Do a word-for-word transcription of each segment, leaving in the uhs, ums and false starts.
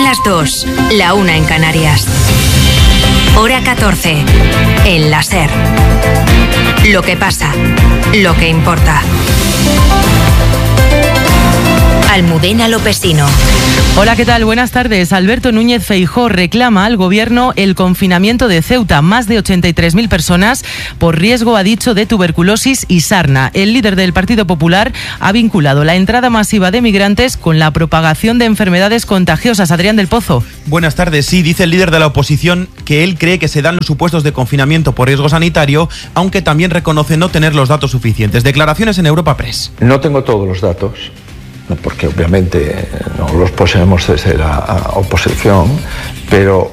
las dos, la una en Canarias. Hora catorce, en la SER. Lo que pasa, lo que importa. Almudena Lopesino. Hola, ¿qué tal? Buenas tardes. Alberto Núñez Feijóo reclama al Gobierno el confinamiento de Ceuta. Más de ochenta y tres mil personas por riesgo, ha dicho, de tuberculosis y sarna. El líder del Partido Popular ha vinculado la entrada masiva de migrantes con la propagación de enfermedades contagiosas. Adrián del Pozo. Buenas tardes. Sí, dice el líder de la oposición que él cree que se dan los supuestos de confinamiento por riesgo sanitario, aunque también reconoce no tener los datos suficientes. Declaraciones en Europa Press. No tengo todos los datos, porque obviamente no los poseemos desde la oposición, pero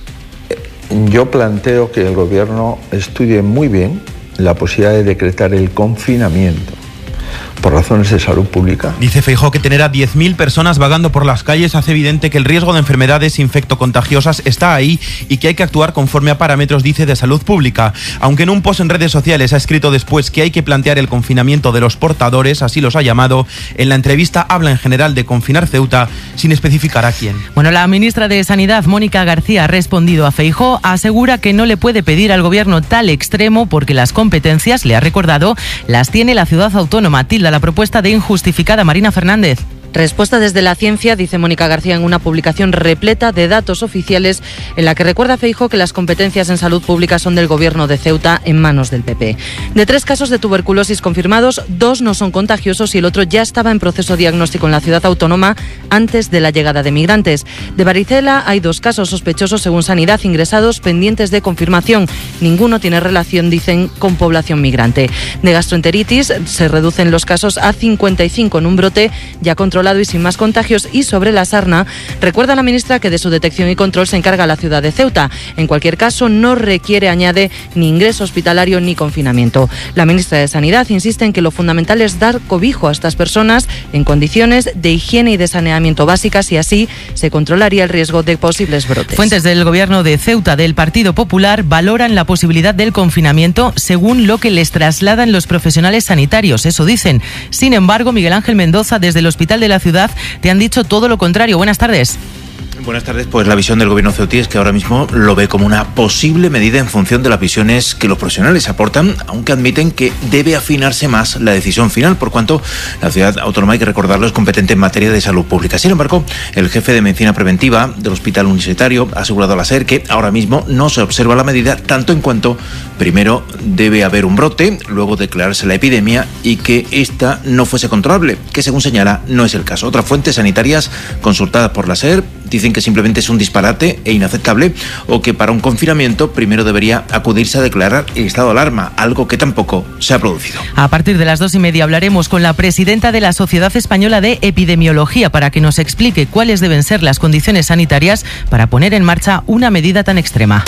yo planteo que el Gobierno estudie muy bien la posibilidad de decretar el confinamiento por razones de salud pública. Dice Feijóo que tener a diez mil personas vagando por las calles hace evidente que el riesgo de enfermedades infectocontagiosas está ahí y que hay que actuar conforme a parámetros, dice, de salud pública. Aunque en un post en redes sociales ha escrito después que hay que plantear el confinamiento de los portadores, así los ha llamado, en la entrevista habla en general de confinar Ceuta sin especificar a quién. Bueno, la ministra de Sanidad, Mónica García, ha respondido a Feijóo, asegura que no le puede pedir al Gobierno tal extremo porque las competencias, le ha recordado, las tiene la ciudad autónoma. Tilda la propuesta de injustificada. Marina Fernández. Respuesta desde la ciencia, dice Mónica García en una publicación repleta de datos oficiales en la que recuerda Feijóo que las competencias en salud pública son del Gobierno de Ceuta en manos del P P. De tres casos de tuberculosis confirmados, dos no son contagiosos y el otro ya estaba en proceso diagnóstico en la ciudad autónoma antes de la llegada de migrantes. De varicela hay dos casos sospechosos según Sanidad ingresados pendientes de confirmación. Ninguno tiene relación, dicen, con población migrante. De gastroenteritis se reducen los casos a cincuenta y cinco en un brote ya controlado y sin más contagios. Y sobre la sarna, recuerda la ministra que de su detección y control se encarga la ciudad de Ceuta. En cualquier caso, no requiere, añade, ni ingreso hospitalario ni confinamiento. La ministra de Sanidad insiste en que lo fundamental es dar cobijo a estas personas en condiciones de higiene y de saneamiento básicas y así se controlaría el riesgo de posibles brotes. Fuentes del Gobierno de Ceuta del Partido Popular valoran la posibilidad del confinamiento según lo que les trasladan los profesionales sanitarios. Eso dicen. Sin embargo, Miguel Ángel Mendoza, desde el Hospital de la Ciudad, te han dicho todo lo contrario. Buenas tardes. Buenas tardes. Pues la visión del Gobierno ceutí es que ahora mismo lo ve como una posible medida en función de las visiones que los profesionales aportan, aunque admiten que debe afinarse más la decisión final, por cuanto la ciudad autónoma, hay que recordarlo, es competente en materia de salud pública. Sin embargo, el jefe de Medicina Preventiva del Hospital Universitario ha asegurado a la SER que ahora mismo no se observa la medida, tanto en cuanto primero debe haber un brote, luego declararse la epidemia y que esta no fuese controlable, que según señala no es el caso. Otras fuentes sanitarias consultadas por la SER dicen que simplemente es un disparate e inaceptable, o que para un confinamiento primero debería acudirse a declarar el estado de alarma, algo que tampoco se ha producido. A partir de las dos y media hablaremos con la presidenta de la Sociedad Española de Epidemiología para que nos explique cuáles deben ser las condiciones sanitarias para poner en marcha una medida tan extrema.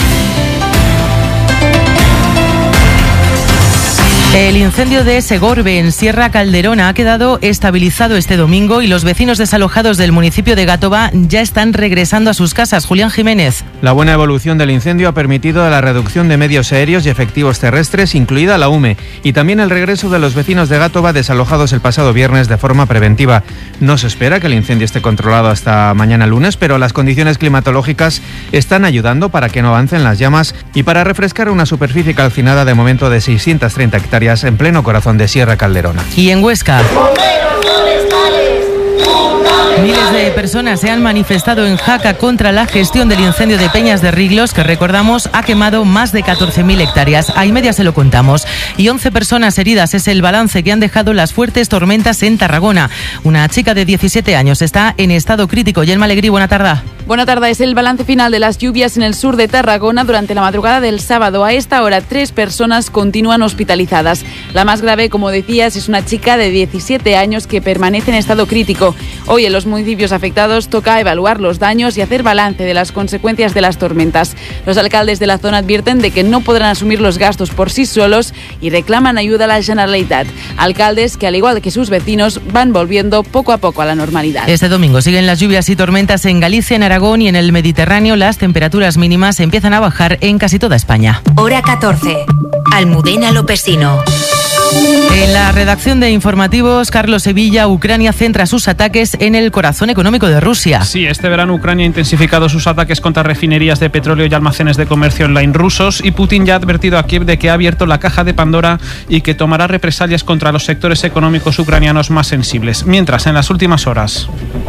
El incendio de Segorbe, en Sierra Calderona, ha quedado estabilizado este domingo y los vecinos desalojados del municipio de Gátova ya están regresando a sus casas. Julián Jiménez. La buena evolución del incendio ha permitido la reducción de medios aéreos y efectivos terrestres, incluida la U M E, y también el regreso de los vecinos de Gátova desalojados el pasado viernes de forma preventiva. No se espera que el incendio esté controlado hasta mañana lunes, pero las condiciones climatológicas están ayudando para que no avancen las llamas y para refrescar una superficie calcinada de momento de seiscientas treinta hectáreas en pleno corazón de Sierra Calderona. Y en Huesca, miles de personas se han manifestado en Jaca contra la gestión del incendio de Peñas de Riglos, que recordamos ha quemado más de catorce mil hectáreas. A y media se lo contamos. Y once personas heridas es el balance que han dejado las fuertes tormentas en Tarragona. Una chica de diecisiete años está en estado crítico. Yelma Alegrí, buena tarde. Buena tarde. Es el balance final de las lluvias en el sur de Tarragona durante la madrugada del sábado. A esta hora, tres personas continúan hospitalizadas. La más grave, como decías, es una chica de diecisiete años que permanece en estado crítico. Hoy en los municipios afectados toca evaluar los daños y hacer balance de las consecuencias de las tormentas. Los alcaldes de la zona advierten de que no podrán asumir los gastos por sí solos y reclaman ayuda a la Generalitat. Alcaldes que, al igual que sus vecinos, van volviendo poco a poco a la normalidad. Este domingo siguen las lluvias y tormentas en Galicia, en Aragón y en el Mediterráneo. Las temperaturas mínimas empiezan a bajar en casi toda España. Hora catorce. Almudena Lopesino. En la redacción de informativos, Carlos Sevilla, Ucrania centra sus ataques en el corazón económico de Rusia. Sí, este verano Ucrania ha intensificado sus ataques contra refinerías de petróleo y almacenes de comercio online rusos, y Putin ya ha advertido a Kiev de que ha abierto la caja de Pandora y que tomará represalias contra los sectores económicos ucranianos más sensibles. Mientras, en las últimas horas,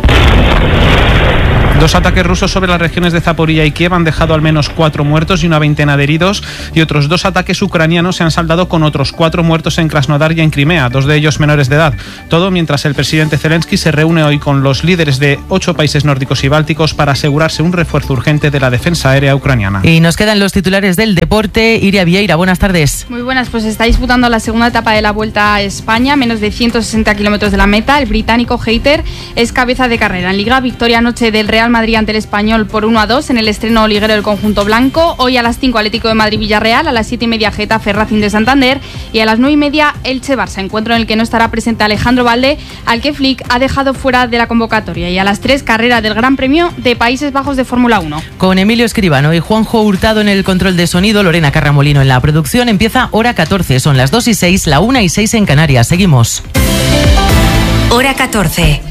dos ataques rusos sobre las regiones de Zaporilla y Kiev han dejado al menos cuatro muertos y una veintena de heridos, y otros dos ataques ucranianos se han saldado con otros cuatro muertos en Krasnodar y en Crimea, dos de ellos menores de edad. Todo mientras el presidente Zelensky se reúne hoy con los líderes de ocho países nórdicos y bálticos para asegurarse un refuerzo urgente de la defensa aérea ucraniana. Y nos quedan los titulares del deporte. Iria Vieira, buenas tardes. Muy buenas, pues está disputando la segunda etapa de la Vuelta a España, menos de ciento sesenta kilómetros de la meta. El británico Hayter es cabeza de carrera. En Liga, victoria anoche del Real Madrid ante el Español por uno a dos en el estreno liguero del conjunto blanco. Hoy a las cinco Atlético de Madrid-Villarreal, a las siete y media Getafe Racing de Santander y a las nueve y media Elche-Barça, encuentro en el que no estará presente Alejandro Valde, al que Flick ha dejado fuera de la convocatoria. Y a las tres, carrera del Gran Premio de Países Bajos de Fórmula uno. Con Emilio Escribano y Juanjo Hurtado en el control de sonido, Lorena Carramolino en la producción, empieza Hora catorce. Son las dos y seis, la una y seis en Canarias. Seguimos. Hora catorce.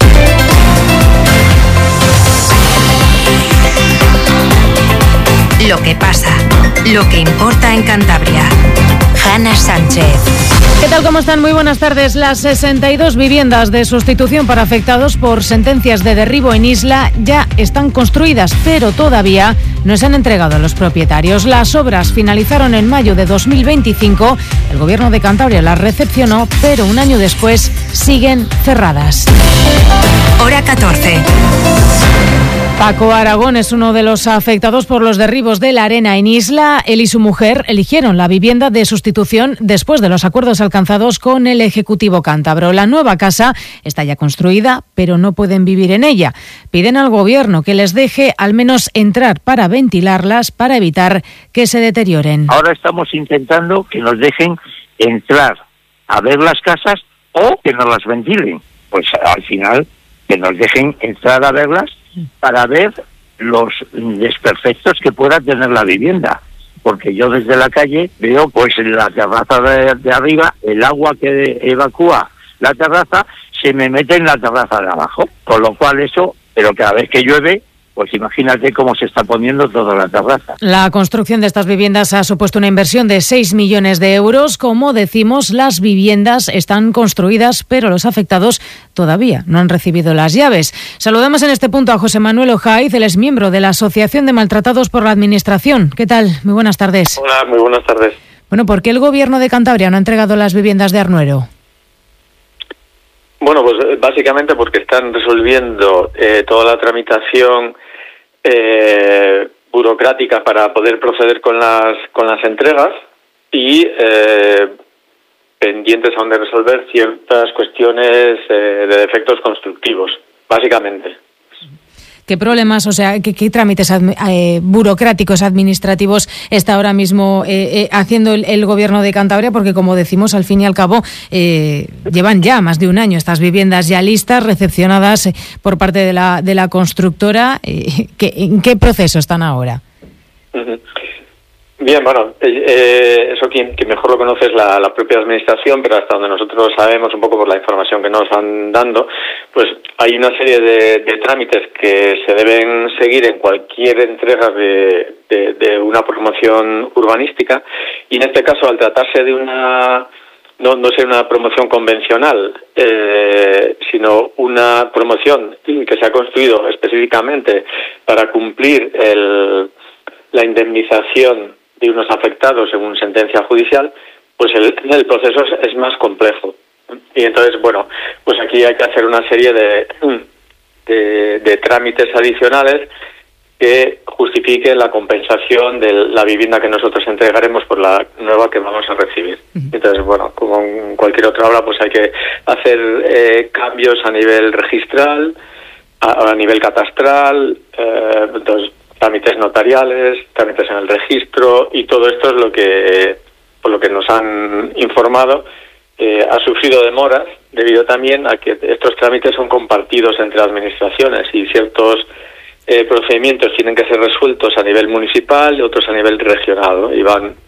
Lo que pasa, lo que importa en Cantabria. Hanna Sánchez. ¿Qué tal? ¿Cómo están? Muy buenas tardes. Las sesenta y dos viviendas de sustitución para afectados por sentencias de derribo en Isla ya están construidas, pero todavía no se han entregado a los propietarios. Las obras finalizaron en mayo de dos mil veinticinco. El Gobierno de Cantabria las recepcionó, pero un año después siguen cerradas. Hora catorce. Paco Aragón es uno de los afectados por los derribos de la arena en Isla. Él y su mujer eligieron la vivienda de sustitución después de los acuerdos alcanzados con el Ejecutivo cántabro. La nueva casa está ya construida, pero no pueden vivir en ella. Piden al Gobierno que les deje al menos entrar para ventilarlas, para evitar que se deterioren. Ahora estamos intentando que nos dejen entrar a ver las casas o que nos las ventilen. Pues al final que nos dejen entrar a verlas para ver los desperfectos que pueda tener la vivienda, porque yo desde la calle veo pues en la terraza de, de arriba el agua que evacúa la terraza se me mete en la terraza de abajo, con lo cual eso, pero cada vez que llueve, pues imagínate cómo se está poniendo toda la terraza. La construcción de estas viviendas ha supuesto una inversión de seis millones de euros. Como decimos, las viviendas están construidas, pero los afectados todavía no han recibido las llaves. Saludamos en este punto a José Manuel Ojaiz, él es miembro de la Asociación de Maltratados por la Administración. ¿Qué tal? Muy buenas tardes. Hola, muy buenas tardes. Bueno, ¿por qué el Gobierno de Cantabria no ha entregado las viviendas de Arnuero? Bueno, pues básicamente porque están resolviendo eh, toda la tramitación eh, burocrática para poder proceder con las con las entregas y eh, pendientes aún de resolver ciertas cuestiones eh, de defectos constructivos, básicamente. ¿Qué problemas, o sea, qué, qué trámites admi- eh, burocráticos, administrativos está ahora mismo eh, eh, haciendo el, el Gobierno de Cantabria? Porque, como decimos, al fin y al cabo, eh, llevan ya más de un año estas viviendas ya listas, recepcionadas eh, por parte de la, de la constructora. Eh, ¿qué, ¿En qué proceso están ahora? Uh-huh. Bien, bueno, eh, eso quien, quien mejor lo conoce es la, la propia administración, pero hasta donde nosotros sabemos, un poco por la información que nos van dando, pues hay una serie de, de trámites que se deben seguir en cualquier entrega de, de, de una promoción urbanística, y en este caso, al tratarse de una, no, no ser una promoción convencional, eh, sino una promoción que se ha construido específicamente para cumplir el, la indemnización de unos afectados según sentencia judicial, pues el, el proceso es, es más complejo. Y entonces, bueno, pues aquí hay que hacer una serie de, de, de trámites adicionales que justifiquen la compensación de la vivienda que nosotros entregaremos por la nueva que vamos a recibir. Entonces, bueno, como en cualquier otra obra, pues hay que hacer eh, cambios a nivel registral, a, a nivel catastral, eh, entonces trámites notariales, trámites en el registro, y todo esto es lo que, por lo que nos han informado, eh, ha sufrido demoras debido también a que estos trámites son compartidos entre administraciones y ciertos eh, procedimientos tienen que ser resueltos a nivel municipal y otros a nivel regional, ¿no? Y van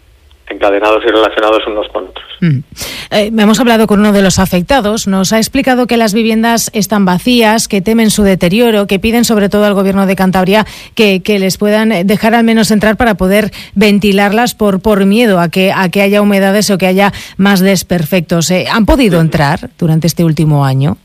encadenados y relacionados unos con otros. Mm. Eh, hemos hablado con uno de los afectados, nos ha explicado que las viviendas están vacías, que temen su deterioro, que piden sobre todo al Gobierno de Cantabria que, que les puedan dejar al menos entrar para poder ventilarlas por, por miedo a que, a que haya humedades o que haya más desperfectos. Eh, ¿Han podido entrar durante este último año?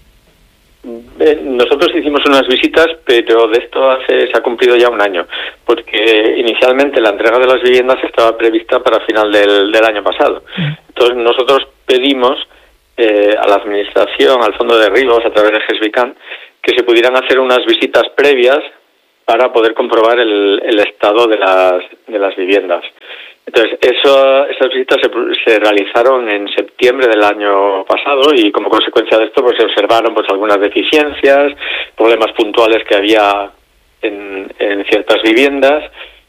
Eh, nosotros hicimos unas visitas, pero de esto hace, se ha cumplido ya un año, porque inicialmente la entrega de las viviendas estaba prevista para final del, del año pasado. Entonces nosotros pedimos eh, a la Administración, al Fondo de Derribos, a través de GESBICAN, que se pudieran hacer unas visitas previas para poder comprobar el, el estado de las, de las viviendas. Entonces, eso, esas visitas se, se realizaron en septiembre del año pasado y como consecuencia de esto pues se observaron pues algunas deficiencias, problemas puntuales que había en, en ciertas viviendas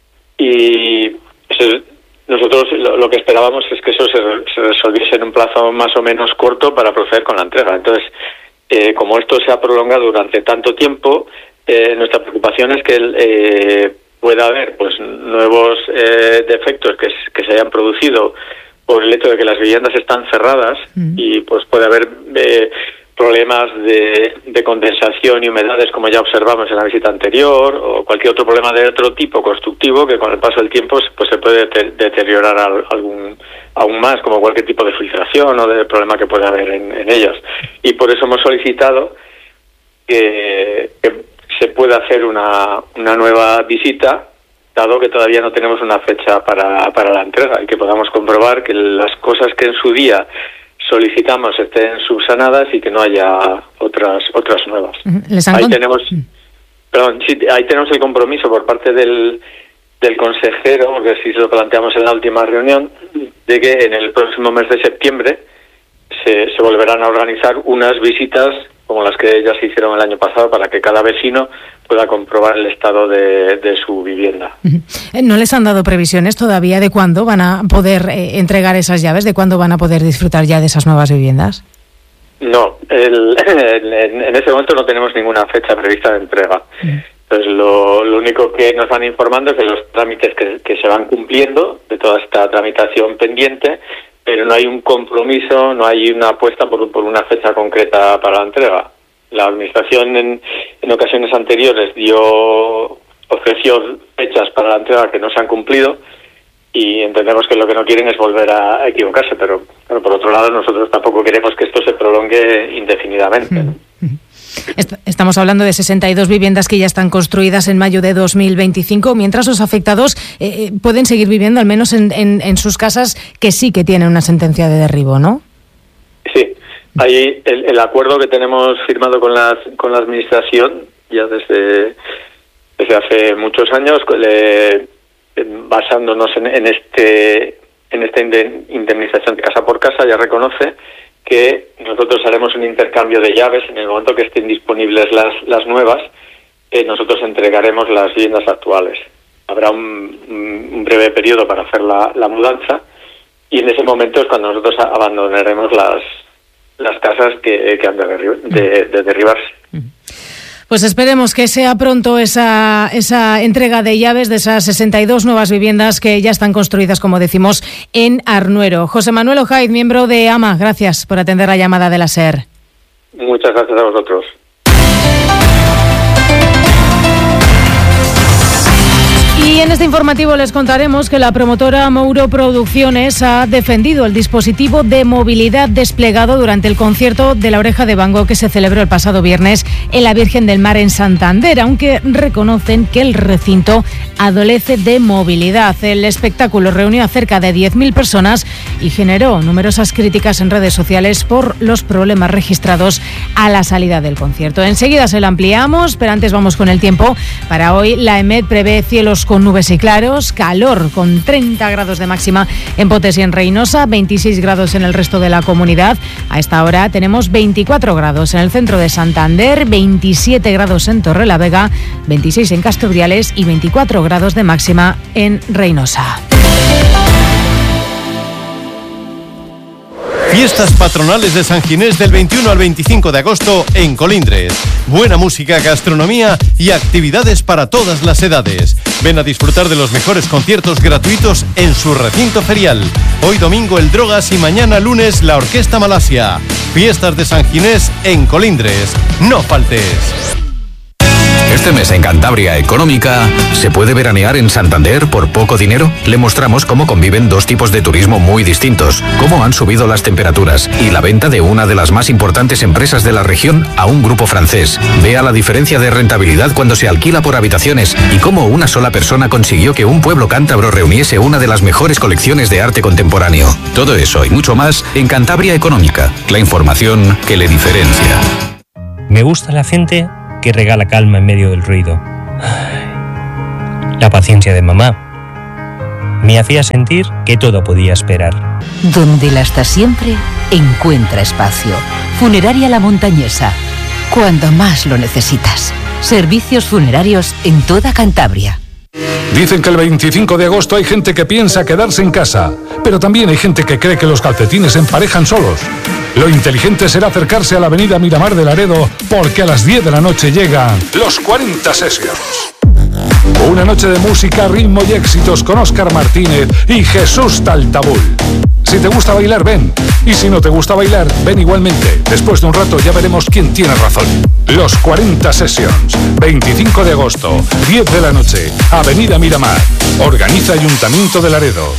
y eso, nosotros lo, lo que esperábamos es que eso se, se resolviese en un plazo más o menos corto para proceder con la entrega. Entonces, eh, como esto se ha prolongado durante tanto tiempo, eh, nuestra preocupación es que el, eh, pueda haber pues nuevos eh, defectos que, que se hayan producido por el hecho de que las viviendas están cerradas mm. y pues puede haber eh, problemas de, de condensación y humedades como ya observamos en la visita anterior o cualquier otro problema de otro tipo constructivo que con el paso del tiempo pues se puede te- deteriorar al, algún aún más como cualquier tipo de filtración o de problema que pueda haber en, en ellas y por eso hemos solicitado que, que se puede hacer una, una nueva visita, dado que todavía no tenemos una fecha para, para la entrega y que podamos comprobar que las cosas que en su día solicitamos estén subsanadas y que no haya otras otras nuevas. ¿Les han ahí cont- tenemos, perdón, sí, ahí tenemos el compromiso por parte del, del consejero, porque sí se lo planteamos en la última reunión, de que en el próximo mes de septiembre se, se volverán a organizar unas visitas como las que ya se hicieron el año pasado, para que cada vecino pueda comprobar el estado de, de su vivienda. ¿No les han dado previsiones todavía de cuándo van a poder eh, entregar esas llaves, de cuándo van a poder disfrutar ya de esas nuevas viviendas? No, el, en, en ese momento no tenemos ninguna fecha prevista de entrega. Entonces, lo, lo único que nos van informando es de los trámites que, que se van cumpliendo, de toda esta tramitación pendiente, pero no hay un compromiso, no hay una apuesta por, por una fecha concreta para la entrega. La Administración en, en ocasiones anteriores dio ofreció fechas para la entrega que no se han cumplido y entendemos que lo que no quieren es volver a equivocarse, pero, pero por otro lado nosotros tampoco queremos que esto se prolongue indefinidamente, ¿no? Estamos hablando de sesenta y dos viviendas que ya están construidas en mayo de dos mil veinticinco, mientras los afectados eh, pueden seguir viviendo al menos en, en, en sus casas que sí que tienen una sentencia de derribo, ¿no? Sí, ahí el, el acuerdo que tenemos firmado con la, con la Administración ya desde, desde hace muchos años, le, basándonos en, en, este, en esta indemnización de casa por casa, ya reconoce que nosotros haremos un intercambio de llaves en el momento que estén disponibles las, las nuevas, eh, nosotros entregaremos las viviendas actuales. Habrá un, un breve periodo para hacer la, la mudanza y en ese momento es cuando nosotros abandonaremos las, las casas que, que han de, derri- de, de derribarse. Pues esperemos que sea pronto esa, esa entrega de llaves de esas sesenta y dos nuevas viviendas que ya están construidas, como decimos, en Arnuero. José Manuel Ojaiz, miembro de AMA, gracias por atender la llamada de la SER. Muchas gracias a vosotros. Y en este informativo les contaremos que la promotora Mouro Producciones ha defendido el dispositivo de movilidad desplegado durante el concierto de La Oreja de Van Gogh que se celebró el pasado viernes en la Virgen del Mar en Santander, aunque reconocen que el recinto adolece de movilidad. El espectáculo reunió a cerca de diez mil personas y generó numerosas críticas en redes sociales por los problemas registrados a la salida del concierto. Enseguida se lo ampliamos, pero antes vamos con el tiempo. Para hoy la EMET prevé cielos con nubes y claros, calor con treinta grados de máxima en Potes y en Reynosa, veintiséis grados en el resto de la comunidad. A esta hora tenemos veinticuatro grados en el centro de Santander, veintisiete grados en Torrelavega, veintiséis en Casturdiales y veinticuatro grados de máxima en Reynosa. Fiestas patronales de San Ginés del veintiuno al veinticinco de agosto en Colindres. Buena música, gastronomía y actividades para todas las edades. Ven a disfrutar de los mejores conciertos gratuitos en su recinto ferial. Hoy domingo el Drogas y mañana lunes la Orquesta Malasia. Fiestas de San Ginés en Colindres. No faltes. Este mes en Cantabria Económica, ¿se puede veranear en Santander por poco dinero? Le mostramos cómo conviven dos tipos de turismo muy distintos, cómo han subido las temperaturas y la venta de una de las más importantes empresas de la región a un grupo francés. Vea la diferencia de rentabilidad cuando se alquila por habitaciones y cómo una sola persona consiguió que un pueblo cántabro reuniese una de las mejores colecciones de arte contemporáneo. Todo eso y mucho más en Cantabria Económica, la información que le diferencia. Me gusta la gente que regala calma en medio del ruido. La paciencia de mamá me hacía sentir que todo podía esperar. Donde la hasta siempre encuentra espacio. Funeraria La Montañesa. Cuando más lo necesitas. Servicios funerarios en toda Cantabria. Dicen que el veinticinco de agosto hay gente que piensa quedarse en casa, pero también hay gente que cree que los calcetines se emparejan solos. Lo inteligente será acercarse a la avenida Miramar de Laredo, porque a las diez de la noche llegan los cuarenta Sessions. Una noche de música, ritmo y éxitos con Óscar Martínez y Jesús Taltabul. Si te gusta bailar, ven. Y si no te gusta bailar, ven igualmente. Después de un rato ya veremos quién tiene razón. Los cuarenta Sessions, veinticinco de agosto, diez de la noche, avenida Miramar. Organiza Ayuntamiento de Laredo.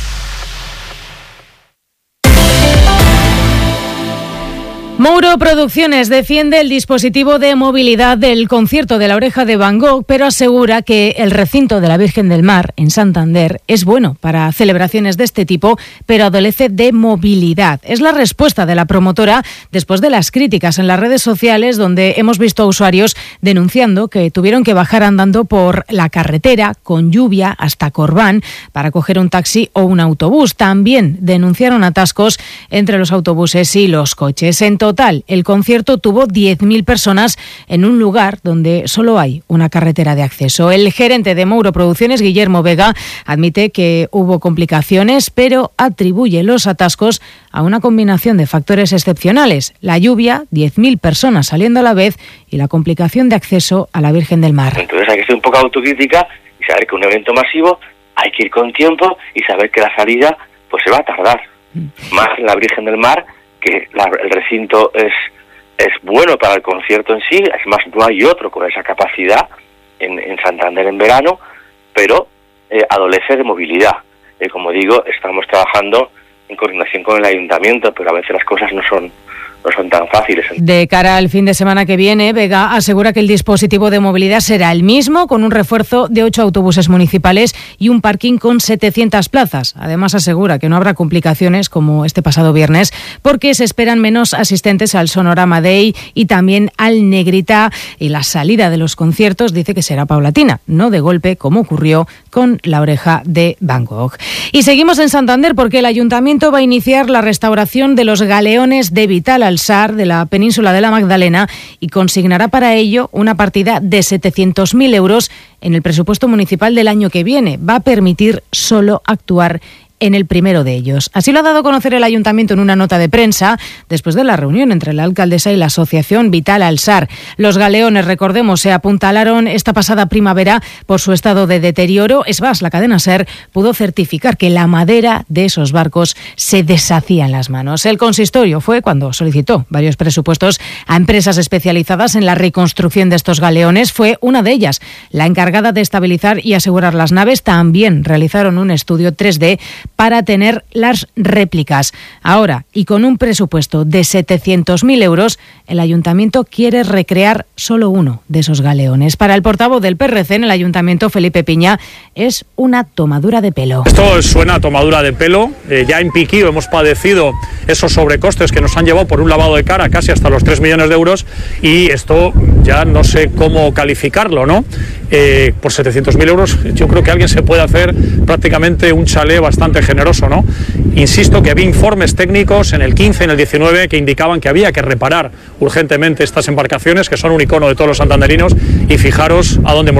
Mouro Producciones defiende el dispositivo de movilidad del concierto de La Oreja de Van Gogh, pero asegura que el recinto de la Virgen del Mar, en Santander, es bueno para celebraciones de este tipo, pero adolece de movilidad. Es la respuesta de la promotora después de las críticas en las redes sociales, donde hemos visto a usuarios denunciando que tuvieron que bajar andando por la carretera con lluvia hasta Corbán para coger un taxi o un autobús. También denunciaron atascos entre los autobuses y los coches. En total, el concierto tuvo diez mil personas en un lugar donde solo hay una carretera de acceso. El gerente de Mouro Producciones, Guillermo Vega, admite que hubo complicaciones, pero atribuye los atascos a una combinación de factores excepcionales: la lluvia, diez mil personas saliendo a la vez y la complicación de acceso a la Virgen del Mar. Entonces hay que ser un poco autocrítica y saber que un evento masivo hay que ir con tiempo y saber que la salida pues se va a tardar. Mm. Más la Virgen del Mar, que la, el recinto es es bueno para el concierto en sí, es más, no hay otro con esa capacidad en, en Santander en verano, pero eh, adolece de movilidad. Eh, como digo, estamos trabajando en coordinación con el ayuntamiento, pero a veces las cosas no son no son tan fáciles. De cara al fin de semana que viene, Vega asegura que el dispositivo de movilidad será el mismo, con un refuerzo de ocho autobuses municipales y un parking con setecientas plazas. Además, asegura que no habrá complicaciones como este pasado viernes, porque se esperan menos asistentes al Sonorama Day y también al Negrita, y la salida de los conciertos dice que será paulatina, no de golpe como ocurrió con La Oreja de Van Gogh. Y seguimos en Santander, porque el ayuntamiento va a iniciar la restauración de los galeones de Vital Alsar de la península de la Magdalena y consignará para ello una partida de setecientos mil euros en el presupuesto municipal del año que viene. Va a permitir solo actuar en el primero de ellos. Así lo ha dado a conocer el ayuntamiento en una nota de prensa después de la reunión entre la alcaldesa y la asociación Vital Alsar. Los galeones, recordemos, se apuntalaron esta pasada primavera por su estado de deterioro. Es más, la cadena SER pudo certificar que la madera de esos barcos se deshacía en las manos. El consistorio fue cuando solicitó varios presupuestos a empresas especializadas en la reconstrucción de estos galeones. Fue una de ellas la encargada de estabilizar y asegurar las naves. También realizaron un estudio tres D para tener las réplicas. Ahora, y con un presupuesto de setecientos mil euros, el ayuntamiento quiere recrear solo uno de esos galeones. Para el portavoz del P R C en el ayuntamiento, Felipe Piña, es una tomadura de pelo. Esto suena a tomadura de pelo. Eh, ya en Piquío hemos padecido esos sobrecostes que nos han llevado por un lavado de cara casi hasta los tres millones de euros, y esto ya no sé cómo calificarlo, ¿no? Eh, por setecientos mil euros yo creo que alguien se puede hacer prácticamente un chalet bastante generoso, ¿no? Insisto que había informes técnicos en el quince, en el diecinueve, que indicaban que había que reparar urgentemente estas embarcaciones, que son un icono de todos los santanderinos, y fijaros a dónde hemos llegado.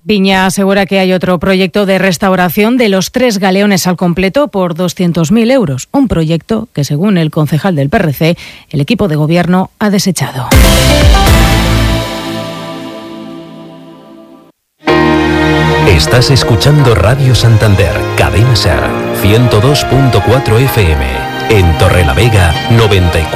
Viña asegura que hay otro proyecto de restauración de los tres galeones al completo por doscientos mil euros. Un proyecto que, según el concejal del P R C, el equipo de gobierno ha desechado. Estás escuchando Radio Santander, Cadena Ser, ciento dos punto cuatro F M. En Torrelavega, noventa y cuatro.